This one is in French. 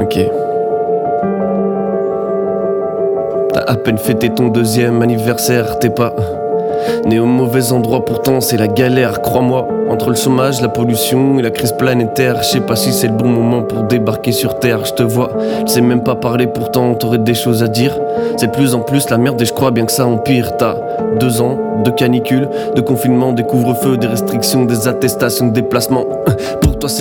Ok. T'as à peine fêté ton 2e anniversaire, t'es pas né au mauvais endroit, pourtant c'est la galère, crois-moi. Entre le chômage, la pollution et la crise planétaire, je sais pas si c'est le bon moment pour débarquer sur Terre. Je te vois, je sais même pas parler, pourtant t'aurais des choses à dire. C'est de plus en plus la merde et je crois bien que ça empire. T'as 2 ans de canicule, de confinement, des couvre-feux, des restrictions, des attestations de déplacement. Pour